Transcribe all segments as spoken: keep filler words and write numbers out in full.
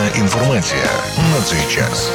Актуальна інформація на цей час.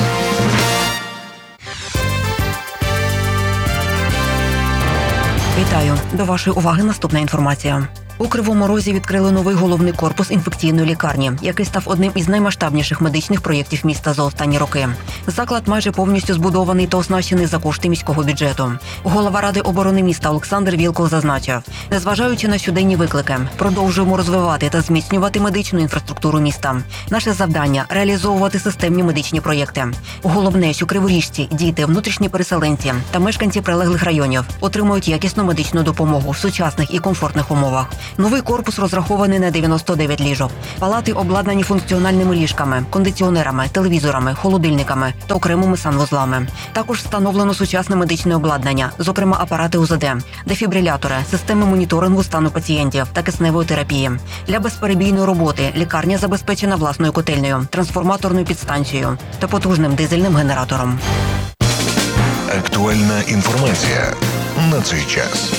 Вітаю! До вашої уваги наступна інформація. У Кривому Розі відкрили новий головний корпус інфекційної лікарні, який став одним із наймасштабніших медичних проєктів міста за останні роки. Заклад майже повністю збудований та оснащений за кошти міського бюджету. Голова Ради оборони міста Олександр Вілкул зазначив, незважаючи на щоденні виклики, продовжуємо розвивати та зміцнювати медичну інфраструктуру міста. Наше завдання – реалізовувати системні медичні проєкти. Головне, що криворіжці, діти, внутрішні переселенці та мешканці прилеглих районів отримують якісну медичну допомогу в сучасних і комфортних умовах. Новий корпус розрахований на дев'яносто дев'ять ліжок. Палати обладнані функціональними ліжками, кондиціонерами, телевізорами, холодильниками та окремими санвузлами. Також встановлено сучасне медичне обладнання, зокрема апарати УЗД, дефібрилятори, системи моніторингу стану пацієнтів та кисневої терапії. Для безперебійної роботи лікарня забезпечена власною котельнею, трансформаторною підстанцією та потужним дизельним генератором. Актуальна інформація на цей час.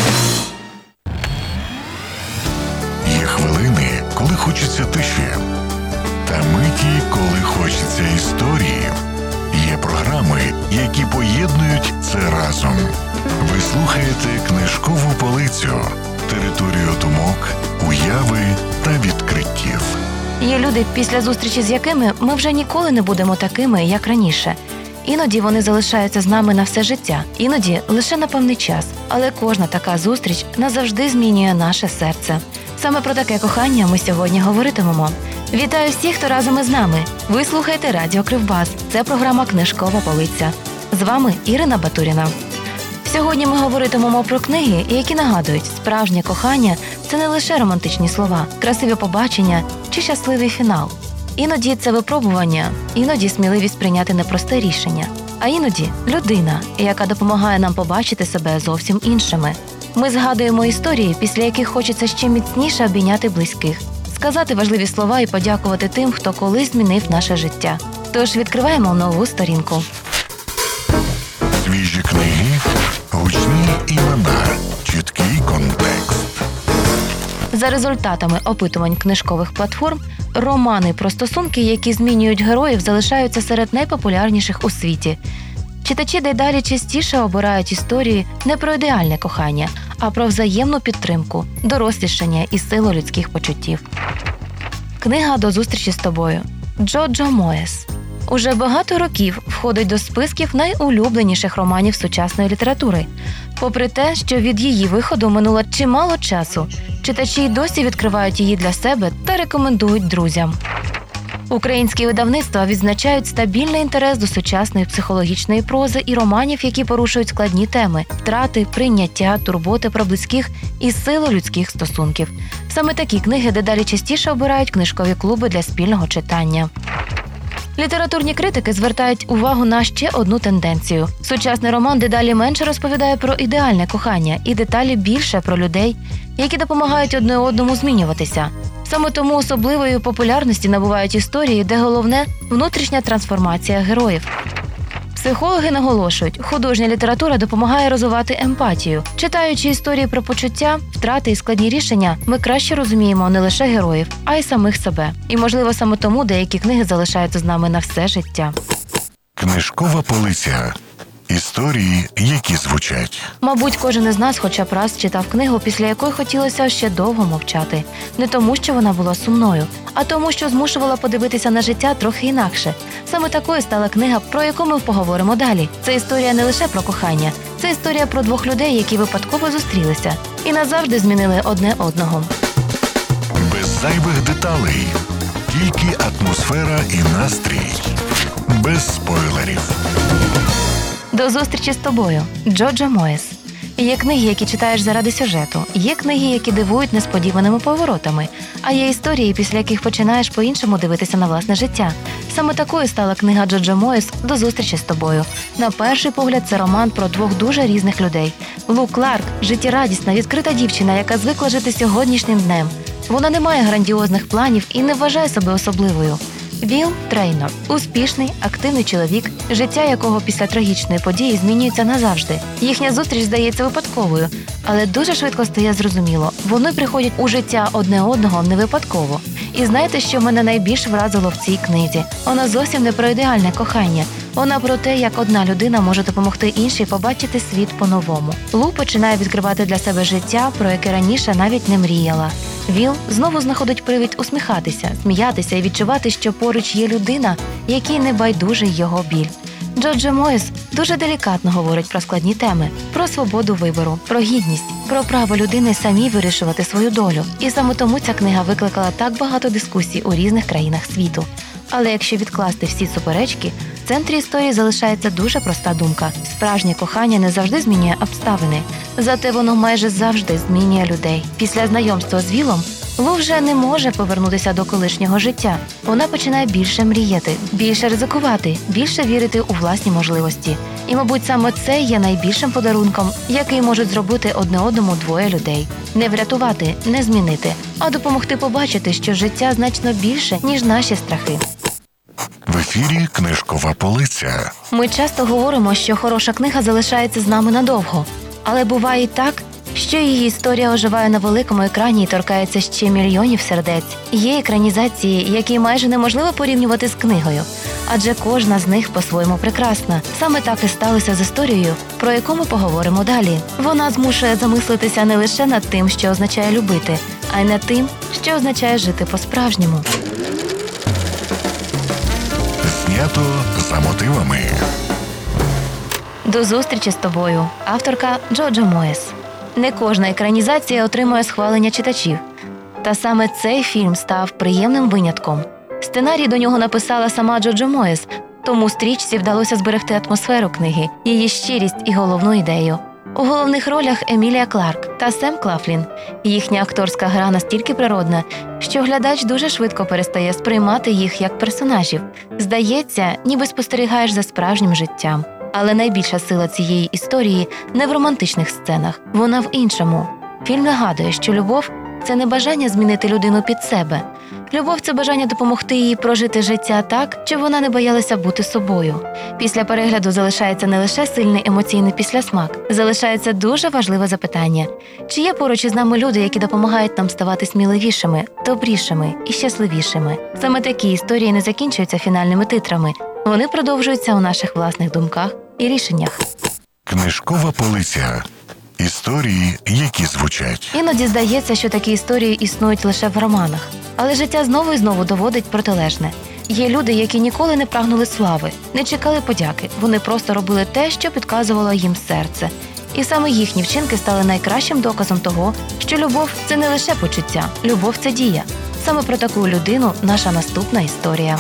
Є хвилини, коли хочеться тиші, та миті, коли хочеться історії. Є програми, які поєднують це разом. Ви слухаєте «Книжкову полицю», територію думок, уяви та відкриттів. Є люди, після зустрічі з якими ми вже ніколи не будемо такими, як раніше. Іноді вони залишаються з нами на все життя, іноді лише на певний час. Але кожна така зустріч назавжди змінює наше серце. Саме про таке кохання ми сьогодні говоритимемо. Вітаю всіх, хто разом із нами. Ви слухаєте Радіо Кривбас. Це програма «Книжкова полиця». З вами Ірина Батуріна. Сьогодні ми говоритимемо про книги, які нагадують, справжнє кохання – це не лише романтичні слова, красиві побачення чи щасливий фінал. Іноді це випробування, іноді сміливість прийняти непросте рішення. А іноді – людина, яка допомагає нам побачити себе зовсім іншими. Ми згадуємо історії, після яких хочеться ще міцніше обійняти близьких, сказати важливі слова і подякувати тим, хто колись змінив наше життя. Тож відкриваємо нову сторінку. Свіжі книги, гучні імена, чіткий контекст. За результатами опитувань книжкових платформ, романи про стосунки, які змінюють героїв, залишаються серед найпопулярніших у світі. Читачі дедалі частіше обирають історії не про ідеальне кохання, а про взаємну підтримку, дорослішання і силу людських почуттів. Книга «До зустрічі з тобою» Джоджо Моєс. Уже багато років входить до списків найулюбленіших романів сучасної літератури. Попри те, що від її виходу минуло чимало часу, читачі й досі відкривають її для себе та рекомендують друзям. Українські видавництва відзначають стабільний інтерес до сучасної психологічної прози і романів, які порушують складні теми – втрати, прийняття, турботи про близьких і силу людських стосунків. Саме такі книги дедалі частіше обирають книжкові клуби для спільного читання. Літературні критики звертають увагу на ще одну тенденцію. Сучасний роман дедалі менше розповідає про ідеальне кохання і деталі більше про людей, які допомагають одне одному змінюватися. Саме тому особливої популярності набувають історії, де головне – внутрішня трансформація героїв. Психологи наголошують, художня література допомагає розвивати емпатію. Читаючи історії про почуття, втрати і складні рішення, ми краще розуміємо не лише героїв, а й самих себе. І, можливо, саме тому деякі книги залишаються з нами на все життя. Книжкова полиця. Історії, які звучать. Мабуть, кожен із нас хоча б раз читав книгу, після якої хотілося ще довго мовчати. Не тому, що вона була сумною, а тому, що змушувала подивитися на життя трохи інакше. Саме такою стала книга, про яку ми поговоримо далі. Це історія не лише про кохання. Це історія про двох людей, які випадково зустрілися і назавжди змінили одне одного. Без зайвих деталей. Тільки атмосфера і настрій. Без спойлерів. «До зустрічі з тобою» Джоджо Моєс. Є книги, які читаєш заради сюжету, є книги, які дивують несподіваними поворотами, а є історії, після яких починаєш по-іншому дивитися на власне життя. Саме такою стала книга Джоджо Моєс «До зустрічі з тобою». На перший погляд, це роман про двох дуже різних людей. Лу Кларк – життєрадісна, відкрита дівчина, яка звикла жити сьогоднішнім днем. Вона не має грандіозних планів і не вважає себе особливою. Вілл Трейнор – успішний, активний чоловік, життя якого після трагічної події змінюється назавжди. Їхня зустріч здається випадковою, але дуже швидко стає зрозуміло – вони приходять у життя одне одного не випадково. І знаєте, що мене найбільш вразило в цій книзі? Вона зовсім не про ідеальне кохання. Вона про те, як одна людина може допомогти іншій побачити світ по-новому. Лу починає відкривати для себе життя, про яке раніше навіть не мріяла. Вілл знову знаходить привід усміхатися, сміятися і відчувати, що поруч є людина, якій не байдужий його біль. Джоджо Моїс дуже делікатно говорить про складні теми – про свободу вибору, про гідність, про право людини самій вирішувати свою долю. І саме тому ця книга викликала так багато дискусій у різних країнах світу. Але якщо відкласти всі суперечки, в центрі історії залишається дуже проста думка – справжнє кохання не завжди змінює обставини, зате воно майже завжди змінює людей. Після знайомства з Віллом Лу вже не може повернутися до колишнього життя. Вона починає більше мріяти, більше ризикувати, більше вірити у власні можливості. І, мабуть, саме це є найбільшим подарунком, який можуть зробити одне одному двоє людей. Не врятувати, не змінити, а допомогти побачити, що життя значно більше, ніж наші страхи. В ефірі «Книжкова полиця». Ми часто говоримо, що хороша книга залишається з нами надовго. Але буває і так, що її історія оживає на великому екрані і торкається ще мільйонів сердець. Є екранізації, які майже неможливо порівнювати з книгою, адже кожна з них по-своєму прекрасна. Саме так і сталося з історією, про яку ми поговоримо далі. Вона змушує замислитися не лише над тим, що означає любити, а й над тим, що означає жити по-справжньому. Знято за мотивами. До зустрічі з тобою. Авторка Джоджо Моїс. Не кожна екранізація отримує схвалення читачів. Та саме цей фільм став приємним винятком. Сценарій до нього написала сама Джоджо Моїс, тому стрічці вдалося зберегти атмосферу книги, її щирість і головну ідею. У головних ролях Емілія Кларк та Сем Клафлін. Їхня акторська гра настільки природна, що глядач дуже швидко перестає сприймати їх як персонажів. Здається, ніби спостерігаєш за справжнім життям. Але найбільша сила цієї історії не в романтичних сценах, вона в іншому. Фільм нагадує, що любов – це не бажання змінити людину під себе. Любов – це бажання допомогти їй прожити життя так, щоб вона не боялася бути собою. Після перегляду залишається не лише сильний емоційний післясмак, залишається дуже важливе запитання. Чи є поруч із нами люди, які допомагають нам ставати сміливішими, добрішими і щасливішими? Саме такі історії не закінчуються фінальними титрами. Вони продовжуються у наших власних думках і рішеннях. Книжкова полиця. Історії, які звучать. Іноді здається, що такі історії існують лише в романах. Але життя знову і знову доводить протилежне. Є люди, які ніколи не прагнули слави, не чекали подяки. Вони просто робили те, що підказувало їм серце. І саме їхні вчинки стали найкращим доказом того, що любов – це не лише почуття, любов – це дія. Саме про таку людину наша наступна історія.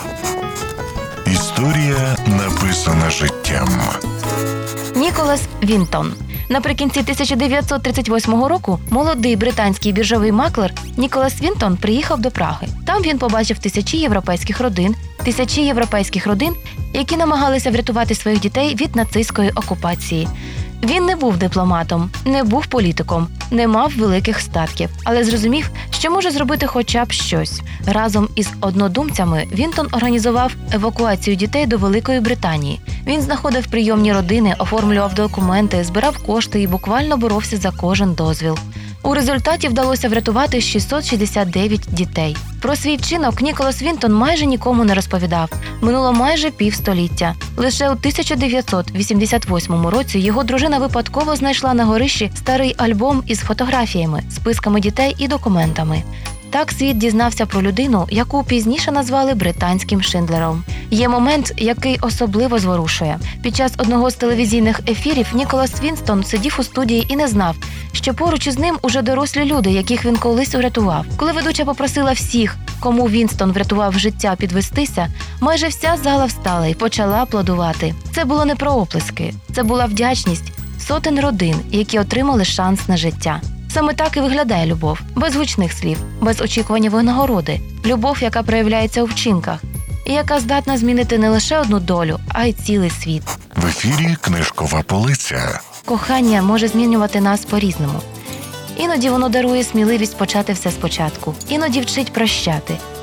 Історія, написана життям. Ніколас Вінтон. Наприкінці тисяча дев'ятсот тридцять восьмого року молодий британський біржовий маклер Ніколас Вінтон приїхав до Праги. Там він побачив тисячі європейських родин, тисячі європейських родин, які намагалися врятувати своїх дітей від нацистської окупації. Він не був дипломатом, не був політиком, не мав великих статків, але зрозумів, що може зробити хоча б щось. Разом із однодумцями Вінтон організував евакуацію дітей до Великої Британії. Він знаходив прийомні родини, оформлював документи, збирав кошти і буквально боровся за кожен дозвіл. У результаті вдалося врятувати шістсот шістдесят дев'ять дітей. Про свій вчинок Ніколас Вінтон майже нікому не розповідав. Минуло майже півстоліття. Лише у тисяча дев'ятсот вісімдесят восьмому році його дружина випадково знайшла на горищі старий альбом із фотографіями, списками дітей і документами. Так світ дізнався про людину, яку пізніше назвали британським Шиндлером. Є момент, який особливо зворушує. Під час одного з телевізійних ефірів Ніколас Вінстон сидів у студії і не знав, що поруч із ним уже дорослі люди, яких він колись урятував. Коли ведуча попросила всіх, кому Вінстон врятував життя, підвестися, майже вся зала встала і почала аплодувати. Це було не про оплески, це була вдячність сотень родин, які отримали шанс на життя. Саме так і виглядає любов. Без гучних слів, без очікування винагороди. Любов, яка проявляється у вчинках. І яка здатна змінити не лише одну долю, а й цілий світ. В ефірі «Книжкова полиця». Кохання може змінювати нас по-різному. Іноді воно дарує сміливість почати все спочатку. Іноді вчить прощати.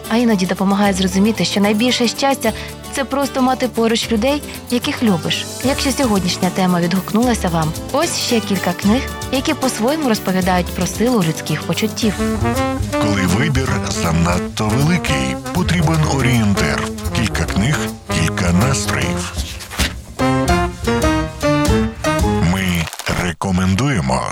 а іноді допомагає зрозуміти, що найбільше щастя – це просто мати поруч людей, яких любиш. Якщо сьогоднішня тема відгукнулася вам, ось ще кілька книг, які по-своєму розповідають про силу людських почуттів. Коли вибір занадто великий, потрібен орієнтир. Кілька книг, кілька настроїв. Ми рекомендуємо.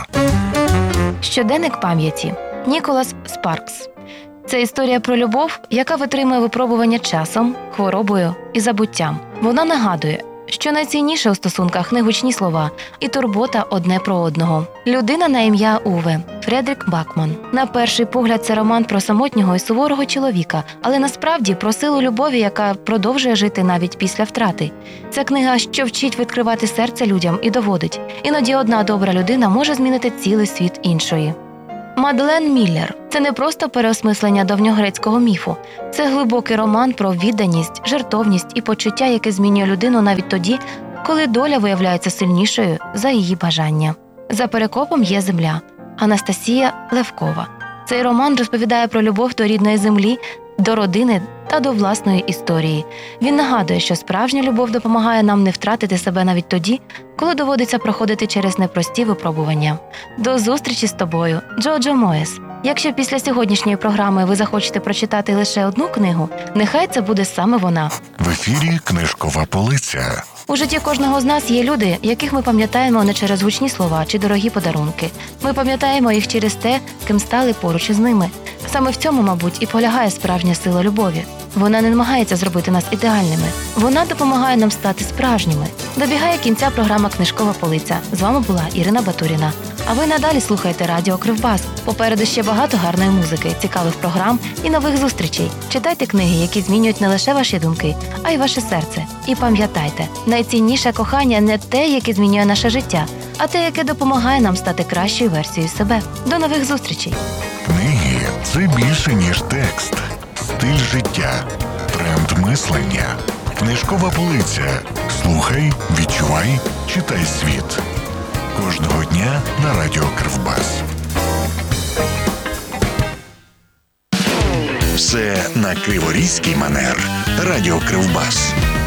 Щоденник пам'яті. Ніколас Спаркс. Це історія про любов, яка витримує випробування часом, хворобою і забуттям. Вона нагадує, що найцінніше у стосунках не гучні слова і турбота одне про одного. Людина на ім'я Уве. Фредрік Бакман. На перший погляд це роман про самотнього і суворого чоловіка, але насправді про силу любові, яка продовжує жити навіть після втрати. Це книга, що вчить відкривати серце людям і доводить. Іноді одна добра людина може змінити цілий світ іншої. Мадлен Міллер. Це не просто переосмислення давньогрецького міфу. Це глибокий роман про відданість, жертовність і почуття, яке змінює людину навіть тоді, коли доля виявляється сильнішою за її бажання. За перекопом є земля. Анастасія Левкова. Цей роман розповідає про любов до рідної землі, до родини та до власної історії. Він нагадує, що справжня любов допомагає нам не втратити себе навіть тоді, коли доводиться проходити через непрості випробування. До зустрічі з тобою, Джоджо Моєс. Якщо після сьогоднішньої програми ви захочете прочитати лише одну книгу, нехай це буде саме вона. В ефірі книжкова полиця. У житті кожного з нас є люди, яких ми пам'ятаємо не через гучні слова чи дорогі подарунки. Ми пам'ятаємо їх через те, ким стали поруч із ними. Саме в цьому, мабуть, і полягає справжня сила любові. Вона не намагається зробити нас ідеальними. Вона допомагає нам стати справжніми. Добігає кінця програма «Книжкова полиця». З вами була Ірина Батуріна. А ви надалі слухайте радіо Кривбас. Попереду ще багато гарної музики, цікавих програм і нових зустрічей. Читайте книги, які змінюють не лише ваші думки, а й ваше серце. І пам'ятайте, найцінніше кохання не те, яке змінює наше життя, а те, яке допомагає нам стати кращою версією себе. До нових зустрічей! Книги – це більше, ніж текст. Стиль життя. Тренд мислення. Книжкова полиця. Слухай, відчувай, читай світ. Кожного дня на радіо Кривбас. Все на криворізький манер. Радіо Кривбас.